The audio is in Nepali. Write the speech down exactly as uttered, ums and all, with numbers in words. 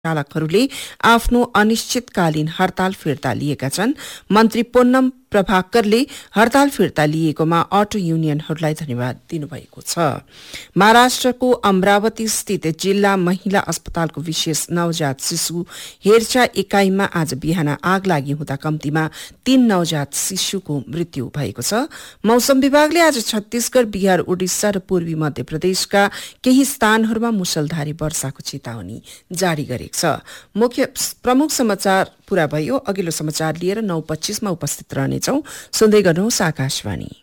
चालकहरूले आफ्नो अनिश्चितकालीन हड़ताल फिर्ता लिएका छन्। मन्त्री पोन्नम प्रभाकरले हड़ताल फिर्ता लिएकोमा अटो युनियनहरूलाई धन्यवाद दिनुभएको छ। महाराष्ट्रको अमरावती स्थित जिल्ला महिला अस्पतालको विशेष नवजात शिशु हेरचाह इकाइमा आज बिहान आग लागि हुँदा कम्तीमा तीन नवजात शिशुको मृत्यु भएको छ। मौसम विभागले आज छत्तीसगढ़, बिहार, उडिसा र पूर्वी मध्य प्रदेशका केही स्थानहरूमा मुसलधारे वर्षाको चेतावनी जारी गरेको छ। मुख्य प्रमुख समाचार पूरा भयो। अघिल्लो समाचार लिएर नौ पच्चीसमा उपस्थित रहनेछौं। सुन्दै गर्नुहोस् आकाशवाणी।